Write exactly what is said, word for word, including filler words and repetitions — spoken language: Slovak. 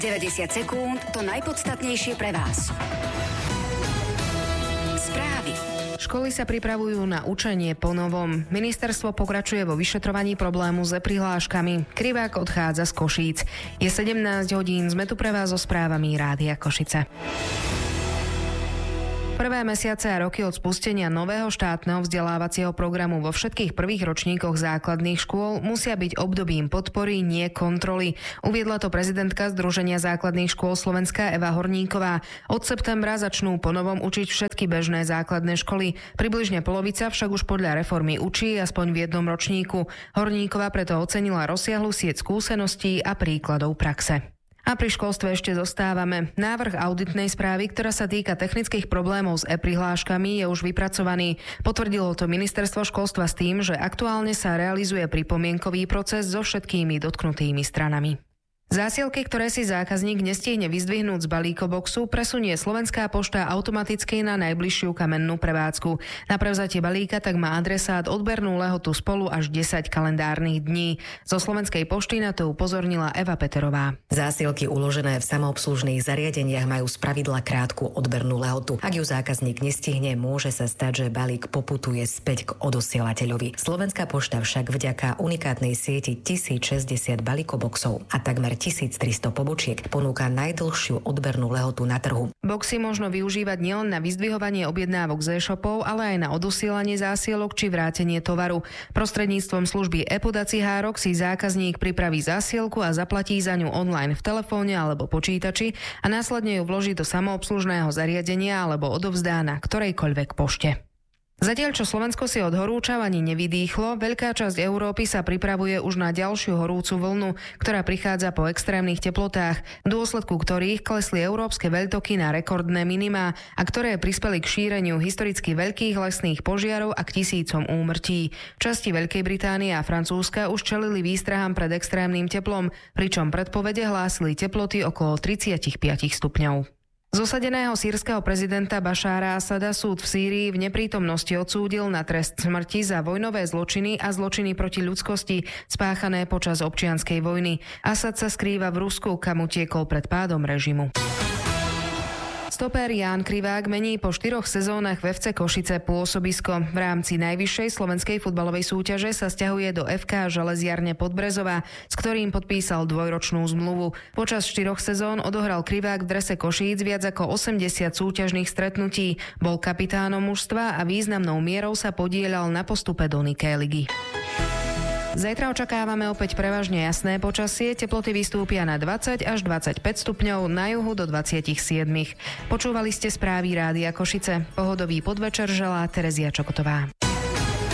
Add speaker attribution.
Speaker 1: deväťdesiat sekúnd, to najpodstatnejšie pre vás. Správy.
Speaker 2: Školy sa pripravujú na učenie po novom. Ministerstvo pokračuje vo vyšetrovaní problému s e-prihláškami. Krivák odchádza z Košíc. Je sedemnásť hodín, sme tu pre vás so správami Rádia Košice. Prvé mesiace a roky od spustenia nového štátneho vzdelávacieho programu vo všetkých prvých ročníkoch základných škôl musia byť obdobím podpory, nie kontroly. Uviedla to prezidentka Združenia základných škôl Slovenska Eva Horníková. Od septembra začnú ponovom učiť všetky bežné základné školy. Približne polovica však už podľa reformy učí aspoň v jednom ročníku. Horníková preto ocenila rozsiahlu sieť skúseností a príkladov praxe. A pri školstve ešte zostávame. Návrh auditnej správy, ktorá sa týka technických problémov s e-prihláškami, je už vypracovaný. Potvrdilo to ministerstvo školstva s tým, že aktuálne sa realizuje pripomienkový proces so všetkými dotknutými stranami. Zásielky, ktoré si zákazník nestihne vyzdvihnúť z balíkoboxu, presunie Slovenská pošta automaticky na najbližšiu kamennú prevádzku. Na prevzatie balíka tak má adresát odbernú lehotu spolu až desať kalendárnych dní. Zo Slovenskej pošty na to upozornila Eva Peterová.
Speaker 3: Zásielky uložené v samoobslužných zariadeniach majú spravidla krátku odbernú lehotu. Ak ju zákazník nestihne, môže sa stať, že balík poputuje späť k odosielateľovi. Slovenská pošta však vďaka unikátnej sieti tisícšesťdesiat balíkoboxov a takmer tisíctristo pobočiek ponúka najdlhšiu odbernú lehotu na trhu.
Speaker 2: Boxy možno využívať nielen na vyzdvihovanie objednávok z e-shopov, ale aj na odosielanie zásielok či vrátenie tovaru. Prostredníctvom služby e-podací hárok si zákazník pripraví zásielku a zaplatí za ňu online v telefóne alebo počítači a následne ju vloží do samoobslužného zariadenia alebo odovzdá na ktorejkoľvek pošte. Zatiaľ, čo Slovensko si od horúčav ani nevydýchlo, veľká časť Európy sa pripravuje už na ďalšiu horúcu vlnu, ktorá prichádza po extrémnych teplotách, v dôsledku ktorých klesli európske veľtoky na rekordné minimá a ktoré prispeli k šíreniu historicky veľkých lesných požiarov a k tisícom úmrtí. Časti Veľkej Británie a Francúzska už čelili výstrahám pred extrémnym teplom, pričom predpovede hlásili teploty okolo tridsaťpäť stupňov. Z osadeného sýrskeho prezidenta Bašára Asada súd v Sýrii v neprítomnosti odsúdil na trest smrti za vojnové zločiny a zločiny proti ľudskosti spáchané počas občianskej vojny. Asad sa skrýva v Rusku, kam utiekol pred pádom režimu. Stopér Ján Krivák mení po štyroch sezónach v ef cé Košice pôsobisko. V rámci najvyššej slovenskej futbalovej súťaže sa sťahuje do ef ká Železiarne Podbrezová, s ktorým podpísal dvojročnú zmluvu. Počas štyroch sezón odohral Krivák v drese Košíc viac ako osemdesiat súťažných stretnutí. Bol kapitánom mužstva a významnou mierou sa podieľal na postupe do Niké ligy. Zajtra očakávame opäť prevažne jasné počasie, teploty vystúpia na dvadsať až dvadsaťpäť stupňov, na juhu do dvadsaťsedem. Počúvali ste správy Rádia Košice. Pohodový podvečer želá Terezia Čokotová.